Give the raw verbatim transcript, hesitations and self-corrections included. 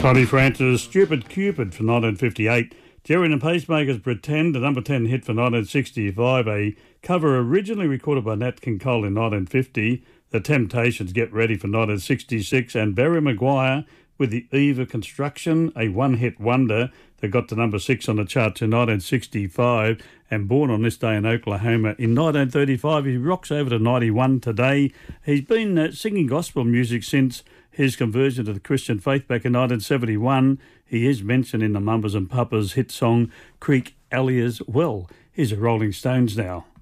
Connie Francis, Stupid Cupid for nineteen fifty-eight. Jerry and the Pacemakers, Pretend, a number ten hit for nineteen sixty-five, a cover originally recorded by Nat King Cole in nineteen fifty. The Temptations, Get Ready for nineteen sixty-six, and Barry Maguire with The Eve of Construction, a one-hit wonder that got to number six on the chart to nineteen sixty-five, and Born on This Day in Oklahoma in nineteen thirty-five. He rocks over to ninety-one today. He's been uh, singing gospel music since his conversion to the Christian faith back in nineteen seventy-one. He is mentioned in the Mamas and Papas hit song Creek Alley as well. Here's the Rolling Stones now.